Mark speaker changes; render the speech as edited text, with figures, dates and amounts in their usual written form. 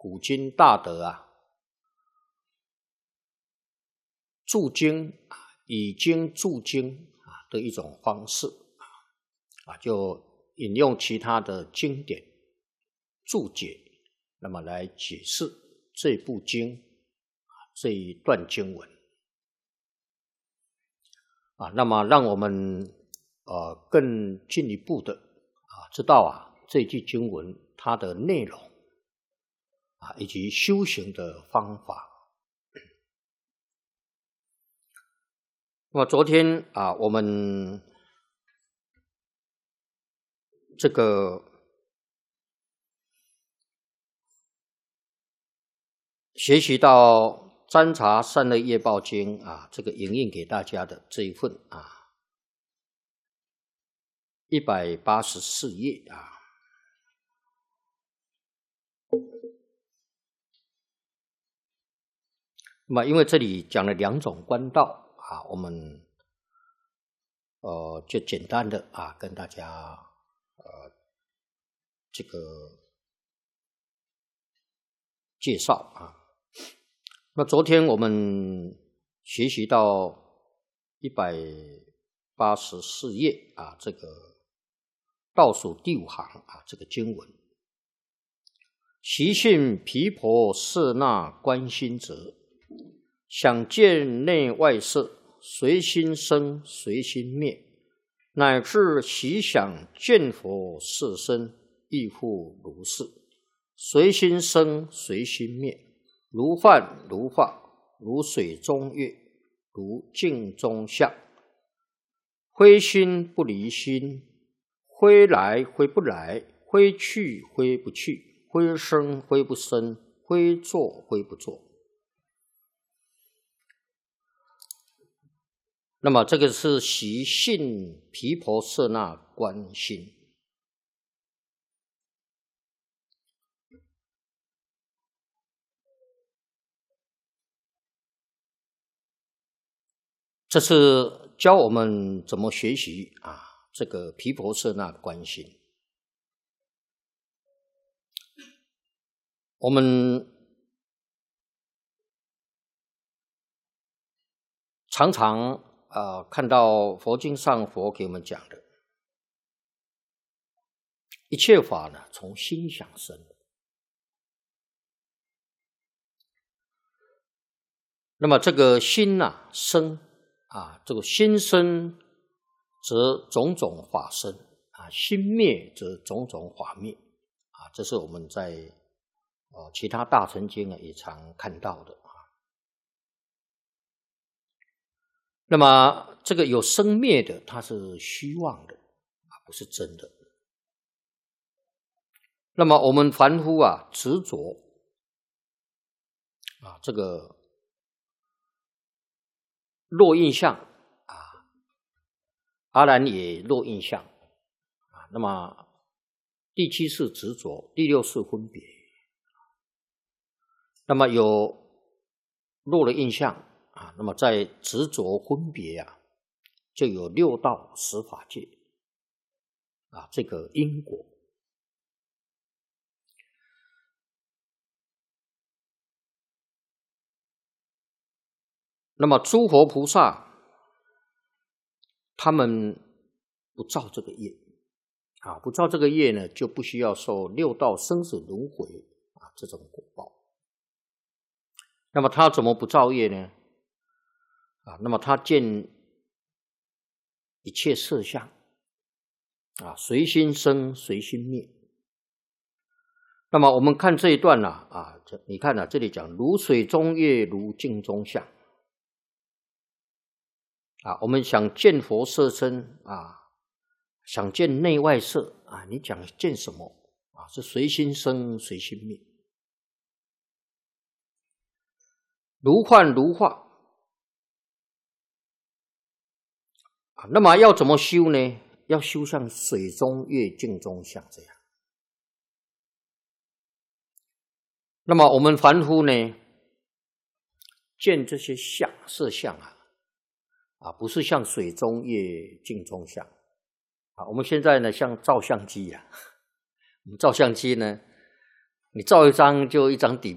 Speaker 1: 古今大德啊，注经以经注经的一种方式就引用其他的经典注解，那么来解释这部经这一段经文那么让我们更进一步的知道这句经文它的内容以及修行的方法。那么昨天我们这个学习到占察善恶业报经这个引用给大家的这一份184页那么因为这里讲了2种观道我们就简单的跟大家这个介绍那昨天我们学习到184页这个倒数第5行这个经文，习性毗婆舍那观心者，想见内外色，随心生随心灭，乃至习想见佛色身，亦复如是，随心生随心灭，如幻如化，如水中月，如镜中像，非心不离心，非来非不来，非去非不去，非生非不生，非作非不作。那么这个是习性毗婆舍那观心。这是教我们怎么学习这个毗婆舍那观心。我们常常看到佛经上佛给我们讲的，一切法呢从心想生。那么这个心生这个心生则种种法生心灭则种种法灭这是我们在其他大乘经也常看到的那么这个有生灭的，它是虚妄的不是真的。那么我们凡夫执着这个落印象阿难也落印象那么第7是执着，第6是分别。那么有落了印象那么在执着分别就有6道10法界这个因果。那么诸佛菩萨他们不造这个业不造这个业呢，就不需要受6道生死轮回这种果报。那么他怎么不造业呢？那么他见一切色相随心生随心灭。那么我们看这一段你看这里讲如水中月，如镜中像我们想见佛色身想见内外色你讲见什么是随心生随心灭，如幻如化那么要怎么修呢？要修像水中月，镜中像这样。那么我们凡夫呢，见这些相色相不是像水中月，镜中像我们现在呢像照相机我们照相机呢你照一张就一张底